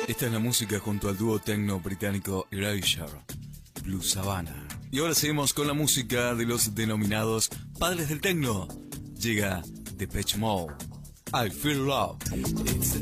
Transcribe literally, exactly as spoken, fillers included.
Esta es la música junto al dúo tecno británico Erasure, Blue Savannah. Y ahora seguimos con la música de los denominados padres del tecno. Llega Depeche Mode, I Feel Love. It's